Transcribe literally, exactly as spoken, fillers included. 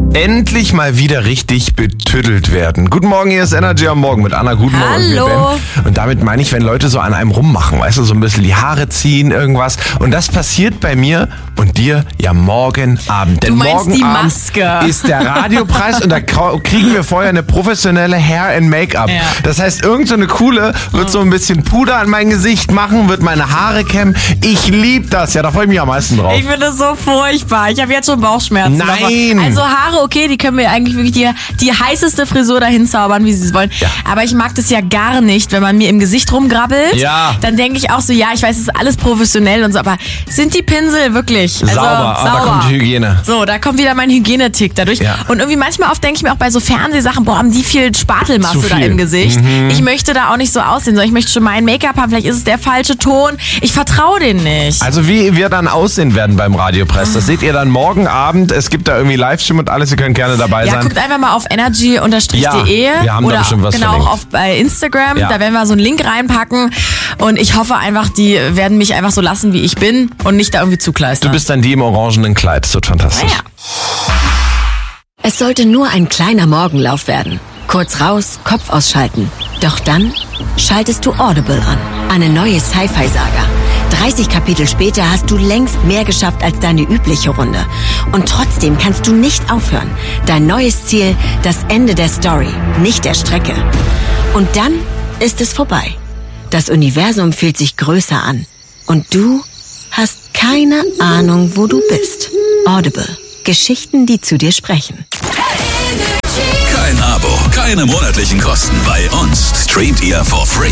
Endlich mal wieder richtig betüdelt werden. Guten Morgen, hier ist Energy am Morgen mit Anna. Guten Morgen, Hallo. Ben. Und damit meine ich, wenn Leute so an einem rummachen, weißt du, so ein bisschen die Haare ziehen, irgendwas. Und das passiert bei mir und dir ja morgen Abend. Denn Du meinst morgen die Abend Maske. ist der Radiopreis und da kriegen wir vorher eine professionelle Hair and Make-up. Ja. Das heißt, irgend so eine Coole wird so ein bisschen Puder an mein Gesicht machen, wird meine Haare kämmen. Ich liebe das. Ja, da freue ich mich am meisten drauf. Ich finde das so furchtbar. Ich habe jetzt schon Bauchschmerzen. Nein. Aber, also Haare, okay, die können wir eigentlich wirklich die, die heißeste Frisur dahin zaubern, wie sie es wollen. Ja. Aber ich mag das ja gar nicht, wenn man mir im Gesicht rumgrabbelt. Ja. Dann denke ich auch so, ja, ich weiß, es ist alles professionell und so, aber sind die Pinsel wirklich also, sauber, sauber? Da kommt Hygiene. So, da kommt wieder mein Hygienetick dadurch. Ja. Und irgendwie manchmal oft denke ich mir auch bei so Fernsehsachen, boah, haben die viel Spatelmasse Zu viel. da im Gesicht. Mhm. Ich möchte da auch nicht so aussehen, sondern ich möchte schon mein Make-up haben. Vielleicht ist es der falsche Ton. Ich vertraue denen nicht. Also wie wir dann aussehen werden beim Radiopreis, das seht ihr dann morgen Abend. Es gibt da irgendwie Livestream und alles, ihr könnt gerne dabei Ja, sein. guckt einfach mal auf energy de. Ja, wir haben da oder bestimmt was genau verlinkt. auch auf bei Instagram. Ja. Da werden wir so einen Link reinpacken. Und ich hoffe einfach, die werden mich einfach so lassen, wie ich bin und nicht da irgendwie Du zukleistern. bist dann die im orangenen Kleid, das wird fantastisch. Naja. Es sollte nur ein kleiner Morgenlauf werden. Kurz raus, Kopf ausschalten. Doch dann schaltest du Audible an. Eine neue Sci-Fi-Saga. dreißig Kapitel später hast du längst mehr geschafft als deine übliche Runde. Und trotzdem kannst du nicht aufhören. Dein neues Ziel, das Ende der Story, nicht der Strecke. Und dann ist es vorbei. Das Universum fühlt sich größer an. Und du hast keine Ahnung, wo du bist. Audible. Geschichten, die zu dir sprechen. Kein Abo, keine monatlichen Kosten. Bei uns streamt ihr for free.